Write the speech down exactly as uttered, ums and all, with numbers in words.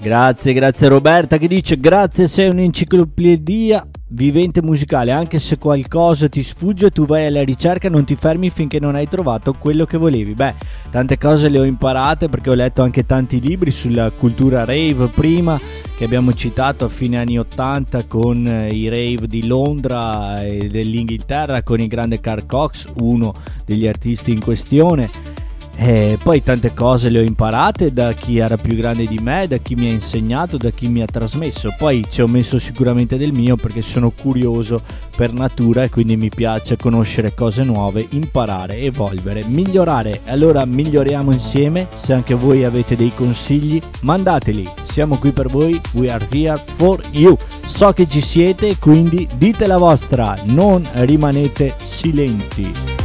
Grazie, grazie Roberta che dice grazie, sei un'enciclopedia vivente musicale, anche se qualcosa ti sfugge tu vai alla ricerca, non ti fermi finché non hai trovato quello che volevi. Beh, tante cose le ho imparate perché ho letto anche tanti libri sulla cultura rave prima, che abbiamo citato a fine anni ottanta con i rave di Londra e dell'Inghilterra con il grande Carl Cox, uno degli artisti in questione. E poi tante cose le ho imparate da chi era più grande di me, da chi mi ha insegnato, da chi mi ha trasmesso. Poi ci ho messo sicuramente del mio perché sono curioso per natura e quindi mi piace conoscere cose nuove, imparare, evolvere, migliorare. Allora miglioriamo insieme. Se anche voi avete dei consigli, mandateli. Siamo qui per voi, we are here for you. So che ci siete, quindi dite la vostra, non rimanete silenti.